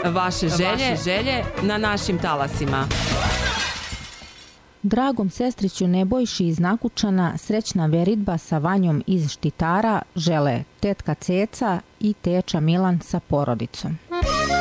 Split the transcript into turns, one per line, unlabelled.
Vaše želje na našim talasima.
Dragom sestriću Nebojši iz Nakučana srećna veridba sa Vanjom iz Štitara žele tetka Ceca i teča Milan sa porodicom.